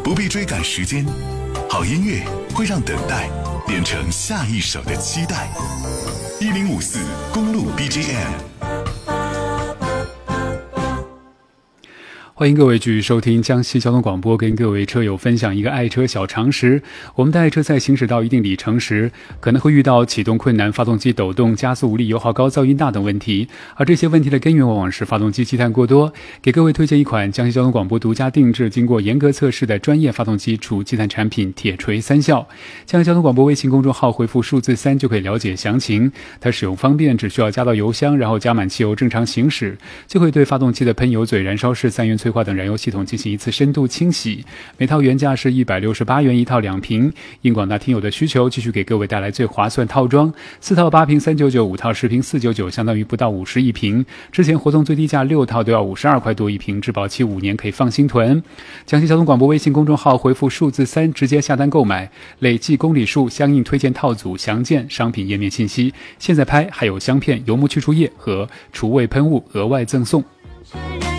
不必追赶时间，好音乐会让等待变成下一首的期待。1054公路 BGM。 欢迎各位继续收听江西交通广播，跟各位车友分享一个爱车小常识。我们的爱车在行驶到一定里程时，可能会遇到启动困难、发动机抖动、加速无力、油耗高、噪音大等问题，而这些问题的根源往往是发动机积碳过多。给各位推荐一款江西交通广播独家定制、经过严格测试的专业发动机除积碳产品铁锤3效。江西交通广播微信公众号回复数字3就可以了解详情。它使用方便，只需要加到油箱，然后加满汽油正常行驶，就会对发动机的喷油嘴、燃烧室、三元催化等燃油系统进行一次深度清洗。每套原价是168元一套2瓶，应广大听友的需求，继续给各位带来最划算套装，4套8瓶399，5套10瓶499，相当于不到50一瓶。之前活动最低价6套都要52块多一瓶，质保期5年，可以放心囤。江西交通广播微信公众号回复数字3直接下单购买，累计公里数相应推荐套组详见商品页面信息。现在拍还有香片、油膜去除液和除味喷雾额外赠送。